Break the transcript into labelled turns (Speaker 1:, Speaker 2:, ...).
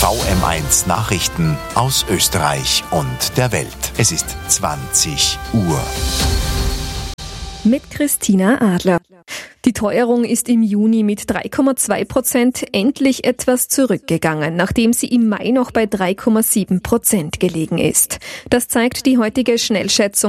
Speaker 1: VM1 Nachrichten aus Österreich und der Welt. Es ist 20 Uhr.
Speaker 2: Mit Christina Adler. Die Teuerung ist im Juni mit 3,2% endlich etwas zurückgegangen, nachdem sie im Mai noch bei 3,7% gelegen ist. Das zeigt die heutige Schnellschätzung